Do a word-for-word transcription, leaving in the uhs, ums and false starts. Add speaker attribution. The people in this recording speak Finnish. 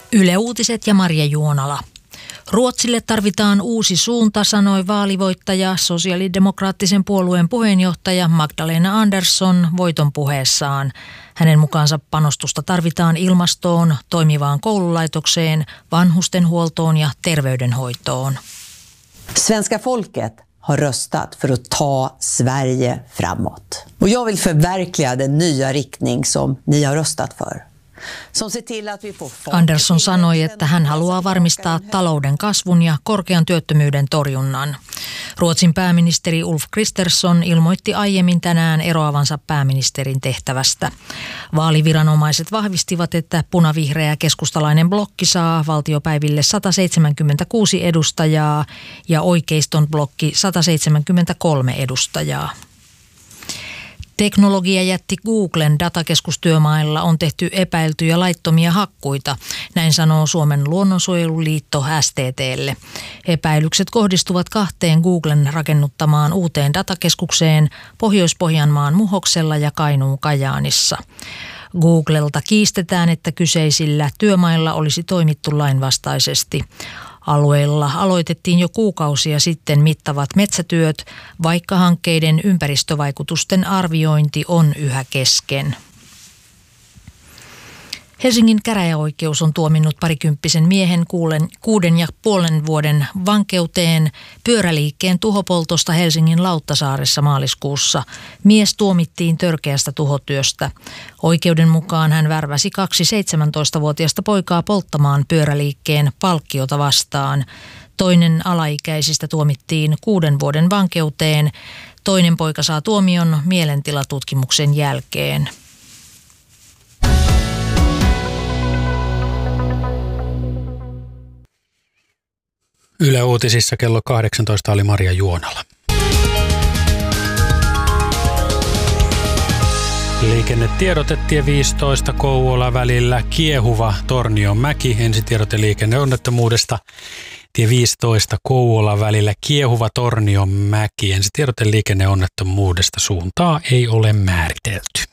Speaker 1: Yle Uutiset ja Marja Juonala. Ruotsille tarvitaan uusi suunta, sanoi vaalivoittaja, sosiaalidemokraattisen puolueen puheenjohtaja Magdalena Andersson voiton puheessaan. Hänen mukaansa panostusta tarvitaan ilmastoon, toimivaan koululaitokseen, vanhustenhuoltoon ja terveydenhoitoon.
Speaker 2: Svenska folket har röstat för att ta Sverige framåt. Och jag vill förverkliga den nya riktning som ni har röstat för.
Speaker 1: Andersson sanoi, että hän haluaa varmistaa talouden kasvun ja korkean työttömyyden torjunnan. Ruotsin pääministeri Ulf Kristersson ilmoitti aiemmin tänään eroavansa pääministerin tehtävästä. Vaaliviranomaiset vahvistivat, että punavihreä keskustalainen blokki saa valtiopäiville sata seitsemänkymmentäkuusi edustajaa ja oikeiston blokki sata seitsemänkymmentäkolme edustajaa. Teknologiajätti Googlen datakeskustyömailla on tehty epäiltyjä laittomia hakkuita, näin sanoo Suomen luonnonsuojeluliitto S T T:lle. Epäilykset kohdistuvat kahteen Googlen rakennuttamaan uuteen datakeskukseen Pohjois-Pohjanmaan Muhoksella ja Kainuun Kajaanissa. Googlelta kiistetään, että kyseisillä työmailla olisi toimittu lainvastaisesti. Alueella aloitettiin jo kuukausia sitten mittavat metsätyöt, vaikka hankkeiden ympäristövaikutusten arviointi on yhä kesken. Helsingin käräjäoikeus on tuominnut parikymppisen miehen kuulen, kuuden ja puolen vuoden vankeuteen pyöräliikkeen tuhopoltosta Helsingin Lauttasaaressa maaliskuussa. Mies tuomittiin törkeästä tuhotyöstä. Oikeuden mukaan hän värväsi kaksi seitsemäntoistavuotiaista poikaa polttamaan pyöräliikkeen palkkiota vastaan. Toinen alaikäisistä tuomittiin kuuden vuoden vankeuteen. Toinen poika saa tuomion mielentilatutkimuksen jälkeen.
Speaker 3: Yle Uutisissa kello kahdeksantoista oli Marja Juonala. Liikennetiedote tie viisitoista Kouvola välillä kiehuva Tornionmäki. Ensitiedote liikenneonnettomuudesta. Tie viisitoista Kouvola välillä kiehuva Tornionmäki. Ensitiedote liikenneonnettomuudesta. Suuntaa ei ole määritelty.